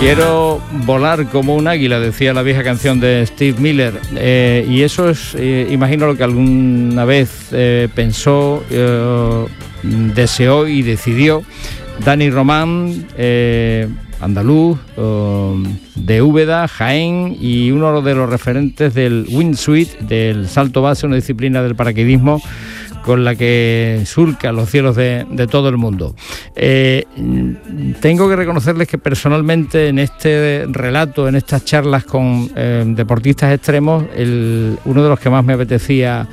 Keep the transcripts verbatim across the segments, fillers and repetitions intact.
Quiero volar como un águila, decía la vieja canción de Steve Miller, eh, y eso es, eh, imagino, lo que alguna vez eh, pensó, eh, deseó y decidió Dani Román, eh, andaluz, eh, de Úbeda, Jaén, y uno de los referentes del wingsuit, del salto base, una disciplina del paracaidismo con la que surca los cielos de, de todo el mundo. Eh, tengo que reconocerles que personalmente en este relato, en estas charlas con eh, deportistas extremos, el, uno de los que más me apetecía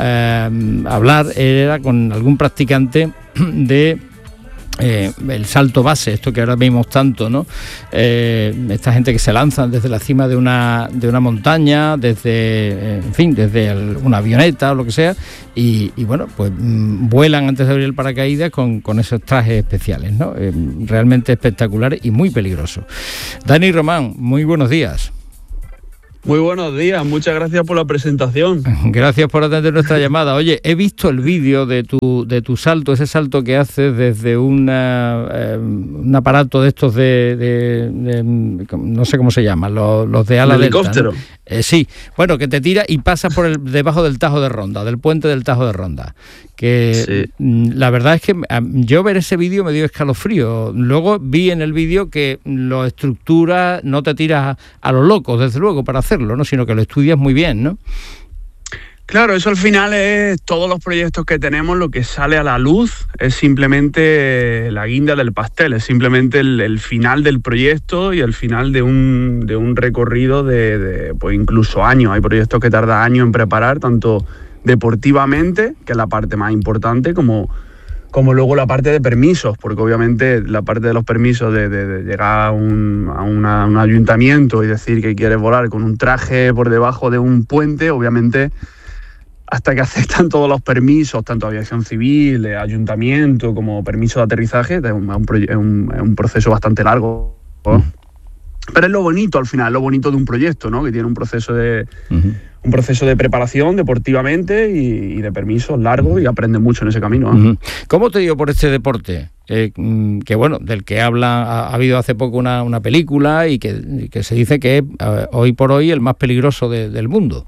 eh, hablar era con algún practicante de Eh, el salto base, esto que ahora vemos tanto, ¿no? Eh, esta gente que se lanzan desde la cima de una de una montaña, desde, eh, en fin, desde el, una avioneta o lo que sea, y, y bueno, pues mmm, vuelan antes de abrir el paracaídas con, con esos trajes especiales, ¿no? Eh, realmente espectaculares y muy peligrosos. Dani Román, muy buenos días. Muy buenos días, muchas gracias por la presentación. Gracias por atender nuestra llamada. Oye, he visto el vídeo de tu de tu salto, ese salto que haces desde una, eh, un aparato de estos de, de, de, no sé cómo se llaman, los, los de ala delta, ¿no? Helicóptero. Eh, sí, bueno, que te tira y pasas por el debajo del Tajo de Ronda, del puente del Tajo de Ronda. Que sí. La verdad es que yo ver ese vídeo me dio escalofrío. Luego vi en el vídeo que lo estructuras, no te tiras a lo loco, desde luego, para hacerlo, ¿no? Sino que lo estudias muy bien, ¿no? Claro, eso al final es todos los proyectos que tenemos, lo que sale a la luz es simplemente la guinda del pastel, es simplemente el, el final del proyecto y el final de un, de un recorrido de, de pues incluso años. Hay proyectos que tardan años en preparar, tanto deportivamente, que es la parte más importante, como, como luego la parte de permisos, porque obviamente la parte de los permisos de, de, de llegar a, un, a una, un ayuntamiento y decir que quieres volar con un traje por debajo de un puente, obviamente hasta que aceptan todos los permisos, tanto aviación civil, de ayuntamiento, como permiso de aterrizaje, es un, un, un, un proceso bastante largo, ¿no? Pero es lo bonito al final, lo bonito de un proyecto, ¿no? Que tiene un proceso de uh-huh. un proceso de preparación deportivamente y, y de permisos largos, y aprendes mucho en ese camino, ¿no? Uh-huh. ¿Cómo te dio por este deporte? Eh, que bueno, del que habla, ha, ha habido hace poco una, una película y que, y que se dice que es eh, hoy por hoy el más peligroso de, del mundo.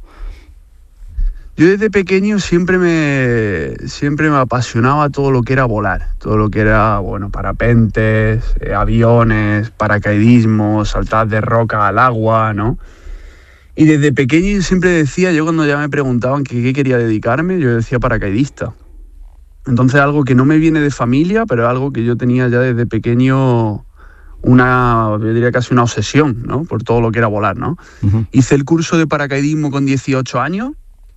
Yo desde pequeño siempre me siempre me apasionaba todo lo que era volar, todo lo que era, bueno, parapentes, eh, aviones, paracaidismo, saltar de roca al agua, ¿no? Y desde pequeño siempre decía, yo cuando ya me preguntaban que qué quería dedicarme, yo decía paracaidista. Entonces algo que no me viene de familia, pero algo que yo tenía ya desde pequeño, una, yo diría casi una obsesión, ¿no? Por todo lo que era volar, ¿no? Uh-huh. Hice el curso de paracaidismo con dieciocho años.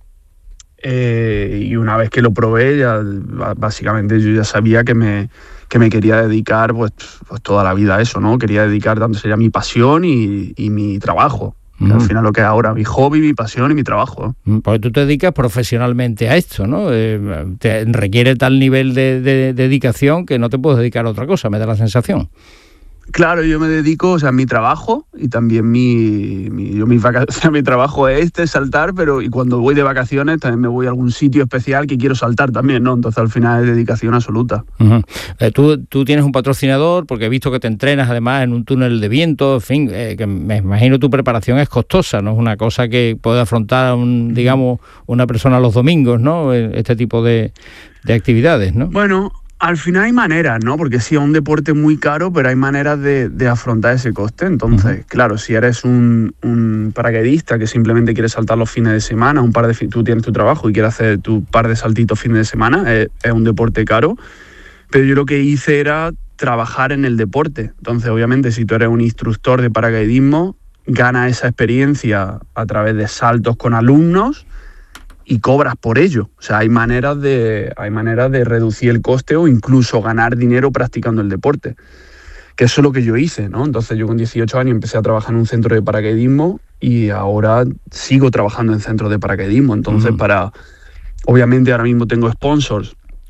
Eh, y una vez que lo probé, ya básicamente yo ya sabía que me, que me quería dedicar pues, pues toda la vida a eso, ¿no? Quería dedicar, tanto sería mi pasión y, y mi trabajo. Mm. Que al final lo que es ahora, mi hobby, mi pasión y mi trabajo. Porque tú te dedicas profesionalmente a esto, ¿no? Eh, te requiere tal nivel de, de, de dedicación que no te puedes dedicar a otra cosa, me da la sensación. Claro, yo me dedico, o sea, a mi trabajo y también mi, mi, yo mis vacaciones, o sea, mi trabajo es este, saltar, pero y cuando voy de vacaciones también me voy a algún sitio especial que quiero saltar también, ¿no? Entonces al final es dedicación absoluta. Uh-huh. Eh, tú, tú tienes un patrocinador, porque he visto que te entrenas además en un túnel de viento, en fin, eh, que me imagino tu preparación es costosa, no es una cosa que puede afrontar, un, digamos, una persona los domingos, ¿no? Este tipo de, de actividades, ¿no? Bueno, al final hay maneras, ¿no? Porque sí, es un deporte muy caro, pero hay maneras de, de afrontar ese coste. Entonces, uh-huh. claro, si eres un, un paracaidista que simplemente quieres saltar los fines de semana, un par de tú tienes tu trabajo y quieres hacer tu par de saltitos fines de semana, es, es un deporte caro. Pero yo lo que hice era trabajar en el deporte. Entonces, obviamente, si tú eres un instructor de paracaidismo, ganas esa experiencia a través de saltos con alumnos y cobras por ello. O sea, hay maneras de, hay maneras de reducir el coste o incluso ganar dinero practicando el deporte. Que eso es lo que yo hice, ¿no? Entonces yo con dieciocho años empecé a trabajar en un centro de paracaidismo y ahora sigo trabajando en centros de paracaidismo. Entonces, uh-huh. para... Obviamente ahora mismo tengo sponsors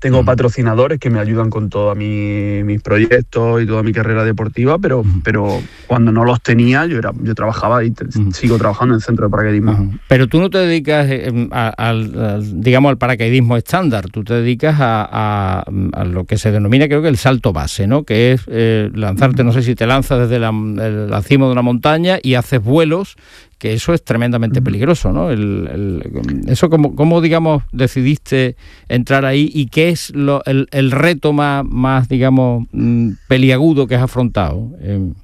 Tengo uh-huh. patrocinadores que me ayudan con todos mi, mis proyectos y toda mi carrera deportiva, pero, uh-huh. pero cuando no los tenía, yo era yo trabajaba y te, uh-huh. sigo trabajando en el centro de paracaidismo. Uh-huh. Pero tú no te dedicas eh, a, a, a, digamos, al paracaidismo estándar, tú te dedicas a, a, a lo que se denomina, creo que el salto base, ¿no? Que es eh, lanzarte, no sé si te lanzas desde la, el, la cima de una montaña y haces vuelos, que eso es tremendamente peligroso, ¿no? El, el, eso, ¿cómo, cómo, digamos, decidiste entrar ahí y qué es lo, el, el reto más, más, digamos, peliagudo que has afrontado? Eh...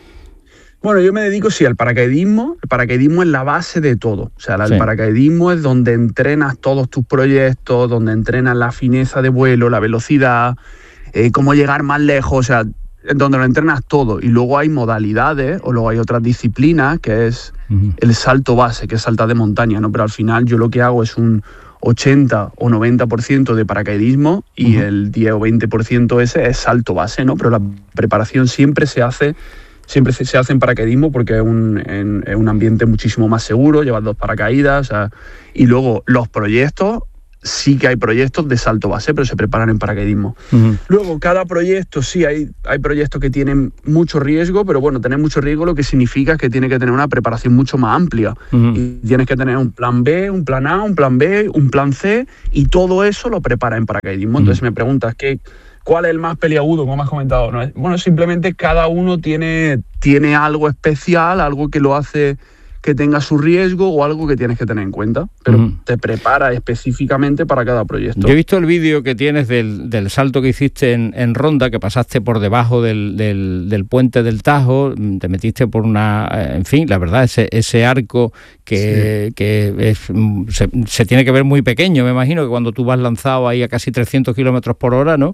Bueno, yo me dedico, sí, al paracaidismo. El paracaidismo es la base de todo. O sea, el sí. paracaidismo es donde entrenas todos tus proyectos, donde entrenas la fineza de vuelo, la velocidad, eh, cómo llegar más lejos, o sea, donde lo entrenas todo. Y luego hay modalidades, o luego hay otras disciplinas, que es uh-huh. el salto base, que es saltar de montaña, ¿no? Pero al final yo lo que hago es un ochenta o noventa por ciento de paracaidismo y uh-huh. el diez o veinte por ciento ese es salto base, ¿no? Pero la preparación siempre se hace siempre se hace en paracaidismo porque es un, en, es un ambiente muchísimo más seguro, llevas dos paracaídas, o sea, y luego los proyectos, sí que hay proyectos de salto base, pero se preparan en paracaidismo. Uh-huh. Luego, cada proyecto, sí, hay, hay proyectos que tienen mucho riesgo, pero bueno, tener mucho riesgo lo que significa es que tiene que tener una preparación mucho más amplia. Uh-huh. Y tienes que tener un plan B, un plan A, un plan B, un plan C, y todo eso lo prepara en paracaidismo. Uh-huh. Entonces me preguntas, ¿qué, ¿cuál es el más peliagudo, como has comentado? ¿No? Bueno, simplemente cada uno tiene, tiene algo especial, algo que lo hace que tenga su riesgo o algo que tienes que tener en cuenta, pero uh-huh. te prepara específicamente para cada proyecto. Yo he visto el vídeo que tienes del, del salto que hiciste en, en Ronda, que pasaste por debajo del, del, del puente del Tajo, te metiste por una... En fin, la verdad, ese, ese arco que, sí. que es, se, se tiene que ver muy pequeño, me imagino, que cuando tú vas lanzado ahí a casi trescientos kilómetros por hora, ¿no?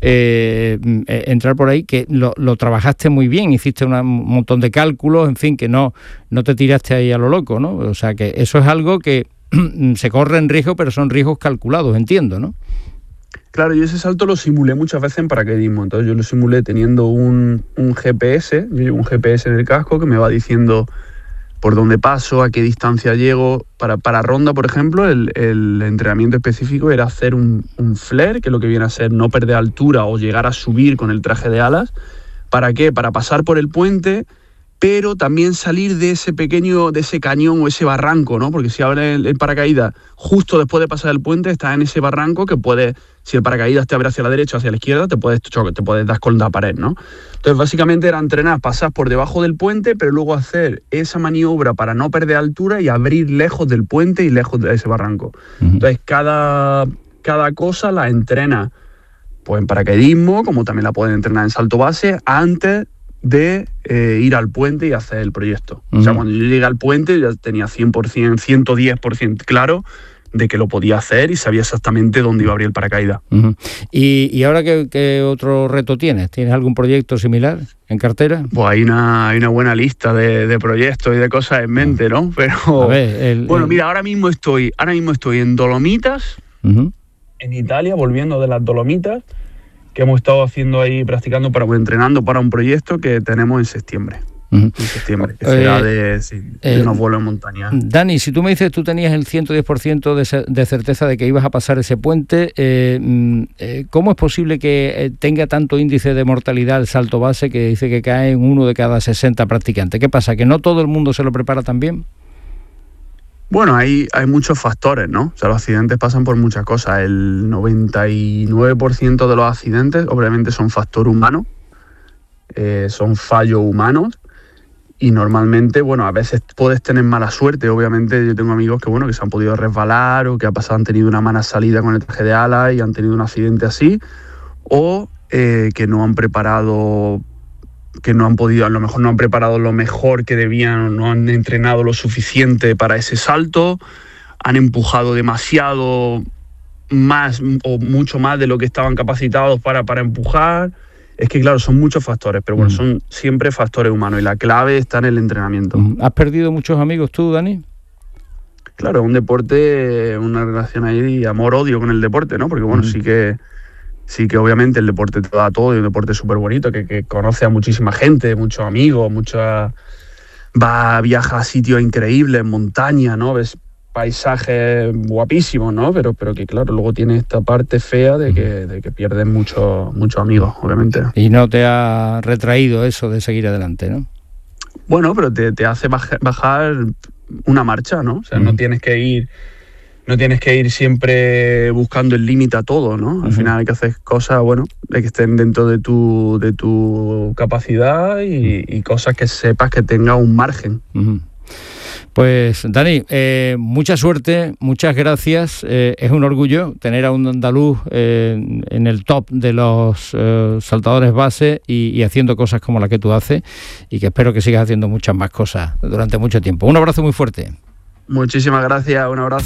Eh, eh, entrar por ahí, que lo, lo trabajaste muy bien, hiciste una, un montón de cálculos, en fin, que no, no te tiraste ahí a lo loco, ¿no? O sea, que eso es algo que se corre en riesgo, pero son riesgos calculados, entiendo, ¿no? Claro, yo ese salto lo simulé muchas veces en paracaidismo. Entonces yo lo simulé teniendo un, un G P S, yo llevo un G P S en el casco que me va diciendo por dónde paso, a qué distancia llego. Para, para Ronda, por ejemplo, el, el entrenamiento específico era hacer un, un flare, que es lo que viene a ser no perder altura o llegar a subir con el traje de alas. ¿Para qué? Para pasar por el puente, pero también salir de ese pequeño, de ese cañón o ese barranco, ¿no? Porque si abre el, el paracaídas justo después de pasar el puente, estás en ese barranco que puede, si el paracaídas te abre hacia la derecha o hacia la izquierda, te puedes chocar, te puedes dar con la pared, ¿no? Entonces, básicamente era entrenar, pasar por debajo del puente, pero luego hacer esa maniobra para no perder altura y abrir lejos del puente y lejos de ese barranco. Uh-huh. Entonces, cada, cada cosa la entrena pues en paracaidismo, como también la pueden entrenar en salto base, antes de eh, ir al puente y hacer el proyecto. Uh-huh. O sea, cuando yo llegué al puente ya tenía cien por ciento, ciento diez por ciento claro de que lo podía hacer y sabía exactamente dónde iba a abrir el paracaídas. Uh-huh. ¿Y, y ahora qué, qué otro reto tienes? ¿Tienes algún proyecto similar en cartera? Pues hay una, hay una buena lista de, de proyectos y de cosas en mente, ¿no? Pero, a ver, el, bueno, el... mira, ahora mismo estoy, ahora mismo estoy en Dolomitas, uh-huh. en Italia, volviendo de las Dolomitas, que hemos estado haciendo ahí, practicando, para, entrenando para un proyecto que tenemos en septiembre. Uh-huh. En septiembre, que será eh, de, sí, de eh, unos vuelos en montaña. Dani, si tú me dices que tú tenías el ciento diez por ciento de, de certeza de que ibas a pasar ese puente, eh, eh, ¿cómo es posible que tenga tanto índice de mortalidad el salto base, que dice que cae en uno de cada sesenta practicantes? ¿Qué pasa, que no todo el mundo se lo prepara tan bien? Bueno, hay, hay muchos factores, ¿no? O sea, los accidentes pasan por muchas cosas. El noventa y nueve por ciento de los accidentes, obviamente, son factor humano, eh, son fallos humanos, y normalmente, bueno, a veces puedes tener mala suerte. Obviamente, yo tengo amigos que, bueno, que se han podido resbalar o que ha pasado, han tenido una mala salida con el traje de alas y han tenido un accidente así, o eh, que no han preparado... que no han podido, a lo mejor no han preparado lo mejor que debían, no han entrenado lo suficiente para ese salto, han empujado demasiado más o mucho más de lo que estaban capacitados para, para empujar. Es que claro, son muchos factores, pero bueno, son siempre factores humanos y la clave está en el entrenamiento. ¿Has perdido muchos amigos tú, Dani? Claro, es un deporte, una relación ahí, amor-odio con el deporte, ¿no? Porque bueno, uh-huh. sí que Sí que obviamente el deporte te da todo y un deporte súper bonito que, que conoce a muchísima gente, muchos amigos, mucha... va, viaja a sitios increíbles, montaña, ¿no? Ves paisajes guapísimos, ¿no? Pero, pero que claro, luego tiene esta parte fea de que, de que pierdes muchos muchos amigos, obviamente. Y no te ha retraído eso de seguir adelante, ¿no? Bueno, pero te, te hace baja, bajar una marcha, ¿no? O sea, uh-huh. no tienes que ir, no tienes que ir siempre buscando el límite a todo, ¿no? Al uh-huh. final hay que hacer cosas, bueno, de que estén dentro de tu, de tu capacidad y, y cosas que sepas que tenga un margen. Uh-huh. Pues Dani, eh, mucha suerte, muchas gracias. Eh, es un orgullo tener a un andaluz eh, en el top de los eh, saltadores base y, y haciendo cosas como la que tú haces, y que espero que sigas haciendo muchas más cosas durante mucho tiempo. Un abrazo muy fuerte. Muchísimas gracias, un abrazo.